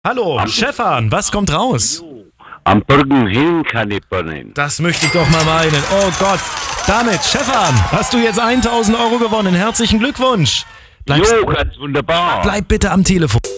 Hallo, Stefan, was kommt raus? Am Brückenhill kann ich brennen. Das möchte ich doch mal meinen. Oh Gott. Damit, Stefan, hast du jetzt 1.000 Euro gewonnen. Herzlichen Glückwunsch. Jo, ganz wunderbar. Bleib bitte am Telefon.